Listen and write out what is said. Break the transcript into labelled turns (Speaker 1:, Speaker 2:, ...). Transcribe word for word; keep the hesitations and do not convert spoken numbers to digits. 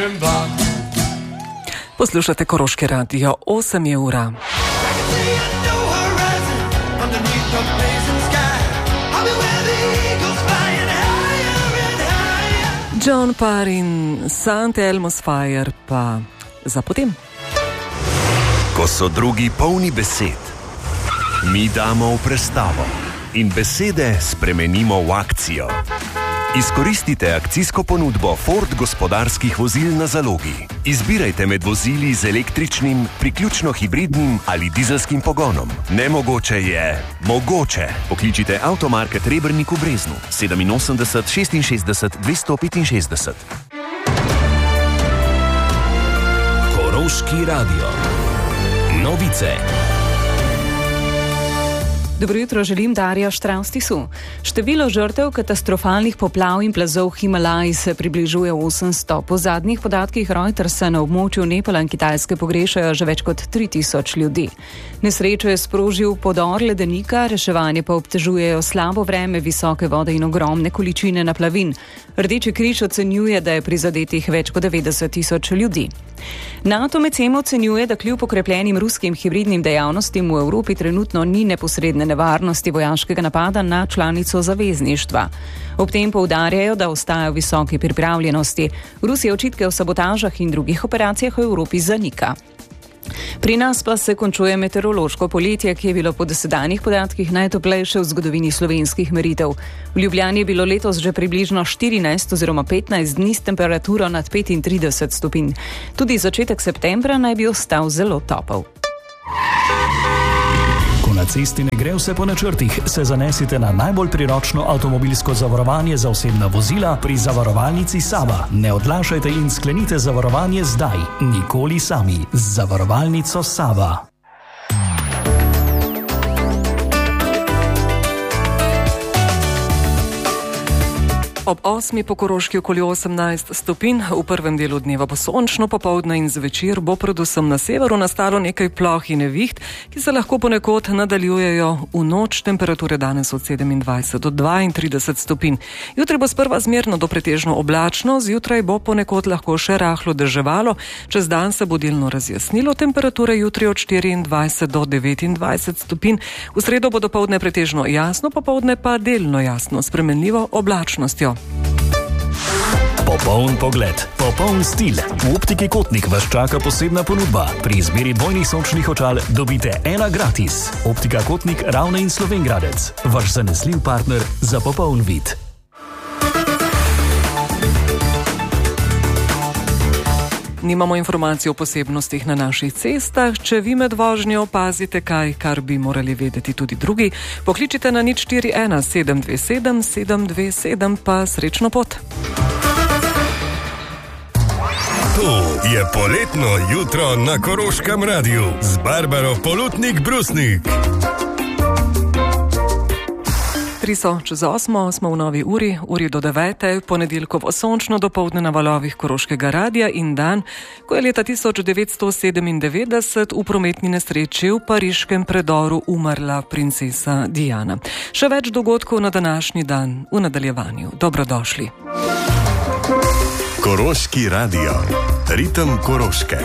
Speaker 1: grem van.
Speaker 2: Poslušate Koroški radio, osem je ura. John Parr in Sant Elmo's Fire pa za potem.
Speaker 3: Ko so drugi polni besed, mi damo v prestavo in besede spremenimo v akcijo. Izkoristite akcijsko ponudbo Ford gospodarskih vozil na zalogi. Izbirajte med vozili z električnim, priključno hibridnim ali dizelskim pogonom. Nemogoče je mogoče. Pokličite Avtomarket Rebernik v Breznu sedem osem šest šest dvesto petinšestdeset.
Speaker 4: Koroški radio. Novice.
Speaker 5: Dobro jutro, želim Darja Štravstisu. Število žrtev katastrofalnih poplav in plazov v Himalaji se približuje osemsto. Po zadnjih podatkih Reutersa na območju Nepala in Kitajske pogrešajo že več kot tri tisoč ljudi. Nesrečo je sprožil podor ledenika, reševanje pa obtežujejo slabo vreme, visoke vode in ogromne količine naplavin. Rdeči križ ocenjuje, da je prizadetih več kot devetdeset tisoč ljudi. NATO medtem ocenjuje, da kljub okrepljenim ruskim hibridnim dejavnostim v Evropi trenutno ni neposredne nevarnosti vojaškega napada na članico zavezništva. Ob tem poudarjajo, da ostajajo visoki pripravljenosti. Rusija očitke o sabotažah in drugih operacijah v Evropi zanika. Pri nas pa se končuje meteorološko poletje, ki je bilo po dosedanjih podatkih najtoplejše v zgodovini slovenskih meritev. V Ljubljani je bilo letos že približno štirinajst oziroma petnajst dni s temperaturo nad petintrideset stopinj. Tudi začetek septembra naj bi ostal zelo topel.
Speaker 4: Ko na cesti ne gre vse po načrtih, se zanesite na najbolj priročno avtomobilsko zavarovanje za osebna vozila pri zavarovalnici Sava. Ne odlašajte in sklenite zavarovanje zdaj, nikoli sami. Z zavarovalnico Sava.
Speaker 2: Ob osmi po Koroški okoli osemnajst stopinj, v prvem delu dneva bo sončno, popoldne in zvečer bo predvsem na severu nastalo nekaj ploh in neviht, ki se lahko ponekod nadaljujejo v noč. Temperature danes od sedemindvajset do dvaintrideset stopinj. Jutri bo sprva zmerno do pretežno oblačno, zjutraj bo ponekod lahko še rahlo deževalo, čez dan se bo delno razjasnilo, temperature jutri od štiriindvajset do devetindvajset stopinj. V sredo bo dopoldne pretežno jasno, popoldne pa delno jasno, spremenljivo oblačnostjo.
Speaker 4: Popoln pogled, popoln stil. V Optiki Kotnik vas čaka posebna ponudba. Pri izbiri dvojnih sončnih očal dobite ena gratis. Optika Kotnik, Ravne in Slovenj Gradec. Vaš zanesljiv partner za popoln vid.
Speaker 2: Nimamo informacij o posebnostih na naših cestah. Če vi med vožnjo opazite kaj, kar bi morali vedeti tudi drugi, pokličite na nič štiri ena sedem dve sedem sedem dve sedem, pa srečno pot.
Speaker 6: To je poletno jutro na Koroškem radiu z Barbaro Polutnik-Brusnik.
Speaker 2: Tri so čez osmo, smo v novi uri, uri do devete, ponedeljkovo sončno dopoldne na valovih Koroškega radia in dan, ko je leta tisoč devetsto sedemindevetdeset v prometni nesreči v pariškem predoru umrla princesa Diana. Še več dogodkov na današnji dan v nadaljevanju. Dobrodošli.
Speaker 6: Koroški radio. Ritem Koroške.